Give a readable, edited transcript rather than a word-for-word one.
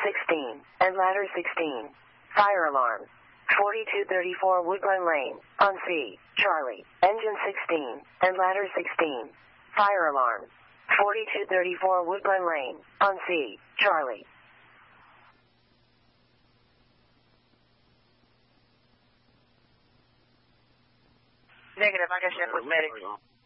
16 and ladder 16. Fire alarm. 4234 Woodland Lane, on C, Charlie. Engine 16 and ladder 16. Fire alarm. 4234 Woodland Lane, on C, Charlie. Negative, I guess you have with medic.